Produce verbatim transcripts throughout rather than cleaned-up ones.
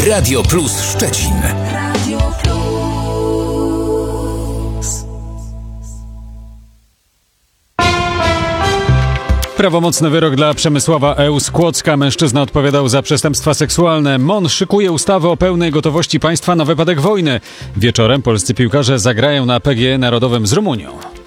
Radio Plus Szczecin. Radio Plus. Prawomocny wyrok dla Przemysława E. z Kłodzka. Mężczyzna odpowiadał za przestępstwa seksualne. M O N szykuje ustawę o pełnej gotowości państwa na wypadek wojny. Wieczorem polscy piłkarze zagrają na P G E Narodowym z Rumunią.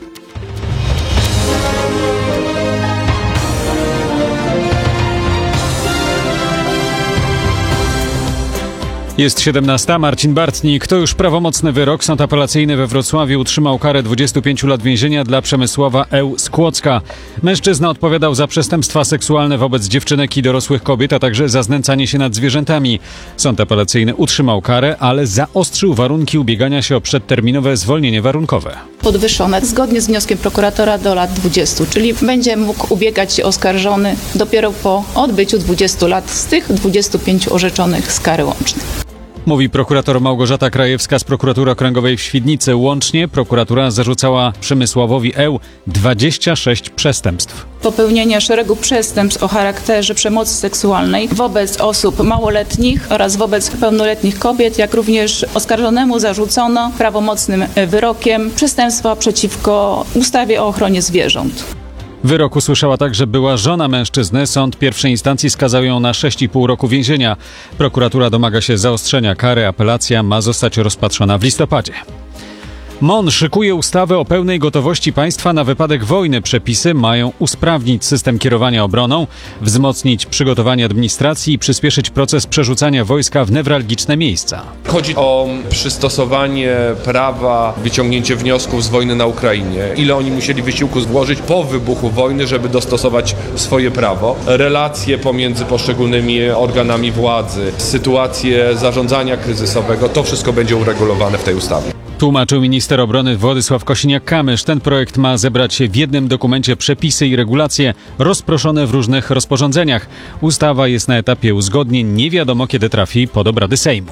Jest siedemnasta. Marcin Bartnik. To już prawomocny wyrok. Sąd apelacyjny we Wrocławiu utrzymał karę dwudziestu pięciu lat więzienia dla Przemysława E. z Kłodzka. Mężczyzna odpowiadał za przestępstwa seksualne wobec dziewczynek i dorosłych kobiet, a także za znęcanie się nad zwierzętami. Sąd apelacyjny utrzymał karę, ale zaostrzył warunki ubiegania się o przedterminowe zwolnienie warunkowe. Podwyższone zgodnie z wnioskiem prokuratora do lat dwudziestu, czyli będzie mógł ubiegać się oskarżony dopiero po odbyciu dwudziestu lat z tych dwudziestu pięciu orzeczonych z kary łącznej. Mówi prokurator Małgorzata Krajewska z Prokuratury Okręgowej w Świdnicy. Łącznie prokuratura zarzucała Przemysławowi E. dwadzieścia sześć przestępstw. Popełnienie szeregu przestępstw o charakterze przemocy seksualnej wobec osób małoletnich oraz wobec pełnoletnich kobiet, jak również oskarżonemu zarzucono prawomocnym wyrokiem przestępstwa przeciwko ustawie o ochronie zwierząt. Wyrok usłyszała także była żona mężczyzny. Sąd pierwszej instancji skazał ją na sześć i pół roku więzienia. Prokuratura domaga się zaostrzenia kary. Apelacja ma zostać rozpatrzona w listopadzie. M O N szykuje ustawę o pełnej gotowości państwa na wypadek wojny. Przepisy mają usprawnić system kierowania obroną, wzmocnić przygotowanie administracji i przyspieszyć proces przerzucania wojska w newralgiczne miejsca. Chodzi o przystosowanie prawa, wyciągnięcie wniosków z wojny na Ukrainie. Ile oni musieli wysiłku włożyć po wybuchu wojny, żeby dostosować swoje prawo. Relacje pomiędzy poszczególnymi organami władzy, sytuacje zarządzania kryzysowego, to wszystko będzie uregulowane w tej ustawie. Tłumaczył minister obrony Władysław Kosiniak-Kamysz. Ten projekt ma zebrać się w jednym dokumencie przepisy i regulacje rozproszone w różnych rozporządzeniach. Ustawa jest na etapie uzgodnień. Nie wiadomo, kiedy trafi pod obrady Sejmu.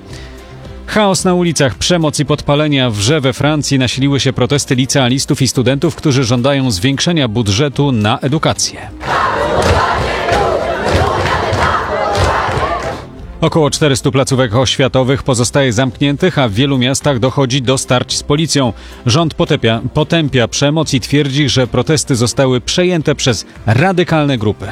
Chaos na ulicach, przemoc i podpalenia. W Rze we Francji nasiliły się protesty licealistów i studentów, którzy żądają zwiększenia budżetu na edukację. Około czterystu placówek oświatowych pozostaje zamkniętych, a w wielu miastach dochodzi do starć z policją. Rząd potępia, potępia przemoc i twierdzi, że protesty zostały przejęte przez radykalne grupy.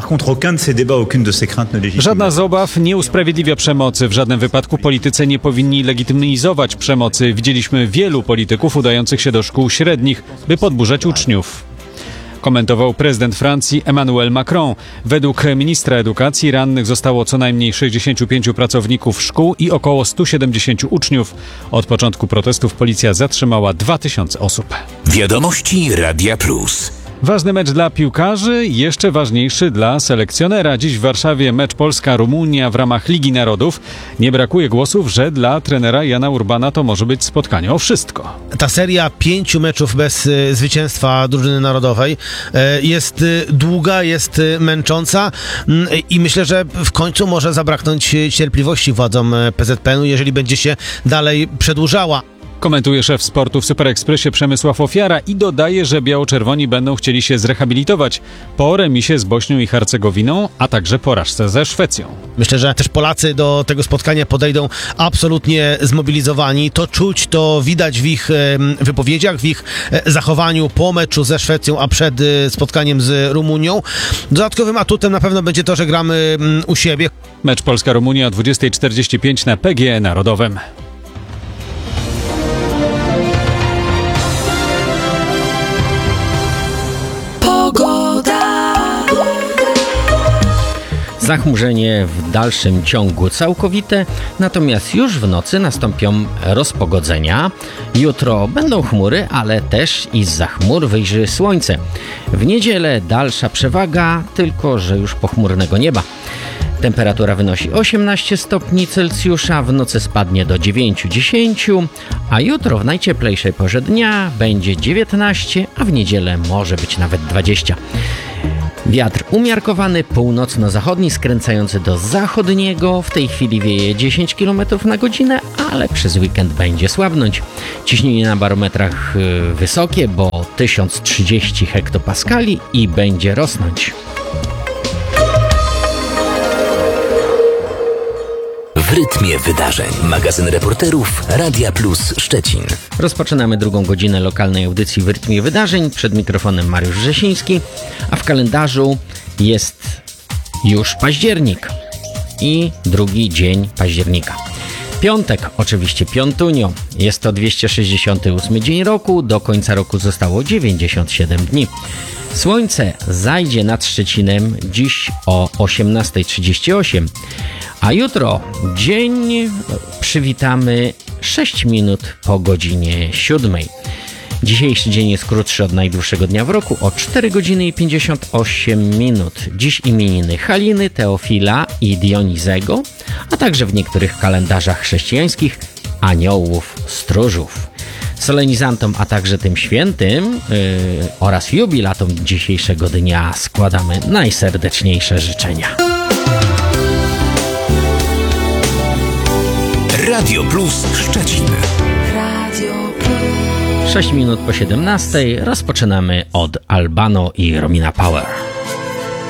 Żadna z obaw nie usprawiedliwia przemocy. W żadnym wypadku politycy nie powinni legitymizować przemocy. Widzieliśmy wielu polityków udających się do szkół średnich, by podburzać uczniów. Komentował prezydent Francji Emmanuel Macron. Według ministra edukacji rannych zostało co najmniej sześćdziesięciu pięciu pracowników szkół i około stu siedemdziesięciu uczniów. Od początku protestów policja zatrzymała dwa tysiące osób. Wiadomości Radia Plus. Ważny mecz dla piłkarzy, jeszcze ważniejszy dla selekcjonera. Dziś w Warszawie mecz Polska-Rumunia w ramach Ligi Narodów. Nie brakuje głosów, że dla trenera Jana Urbana to może być spotkanie o wszystko. Ta seria pięciu meczów bez y, zwycięstwa drużyny narodowej y, jest y, długa, jest y, męcząca y, i myślę, że w końcu może zabraknąć cierpliwości władzom P Z P N u, jeżeli będzie się dalej przedłużała. Komentuje szef sportu w Super Expressie Przemysław Ofiara i dodaje, że biało-czerwoni będą chcieli się zrehabilitować po remisie z Bośnią i Hercegowiną, a także porażce ze Szwecją. Myślę, że też Polacy do tego spotkania podejdą absolutnie zmobilizowani. To czuć, to widać w ich wypowiedziach, w ich zachowaniu po meczu ze Szwecją, a przed spotkaniem z Rumunią. Dodatkowym atutem na pewno będzie to, że gramy u siebie. Mecz Polska-Rumunia o dwudziesta czterdzieści pięć na P G E Narodowym. Zachmurzenie w dalszym ciągu całkowite, natomiast już w nocy nastąpią rozpogodzenia. Jutro będą chmury, ale też i zza chmur wyjrzy słońce. W niedzielę dalsza przewaga, tylko że już pochmurnego nieba. Temperatura wynosi osiemnaście stopni Celsjusza, w nocy spadnie do dziewięć dziesięć, a jutro w najcieplejszej porze dnia będzie dziewiętnaście, a w niedzielę może być nawet dwadzieścia. Wiatr umiarkowany, północno-zachodni, skręcający do zachodniego. W tej chwili wieje dziesięć kilometrów na godzinę, ale przez weekend będzie słabnąć. Ciśnienie na barometrach wysokie, bo tysiąc trzydzieści hektopaskali i będzie rosnąć. W rytmie wydarzeń. Magazyn reporterów Radia Plus Szczecin. Rozpoczynamy drugą godzinę lokalnej audycji w rytmie wydarzeń. Przed mikrofonem Mariusz Wrzesiński, a w kalendarzu jest już październik i drugi dzień października. Piątek, oczywiście piątunio. Jest to dwieście sześćdziesiąty ósmy dzień roku. Do końca roku zostało dziewięćdziesiąt siedem dni. Słońce zajdzie nad Szczecinem dziś o osiemnasta trzydzieści osiem, a jutro dzień przywitamy sześć minut po godzinie siódmej. Dzisiejszy dzień jest krótszy od najdłuższego dnia w roku o cztery godziny i pięćdziesiąt osiem minut. Dziś imieniny Haliny, Teofila i Dionizego, a także w niektórych kalendarzach chrześcijańskich aniołów stróżów. Solenizantom, a także tym świętym yy, oraz jubilatom dzisiejszego dnia składamy najserdeczniejsze życzenia. Radio Plus Szczecin. Radio Plus. sześć minut po siedemnastej rozpoczynamy od Albano i Romina Power.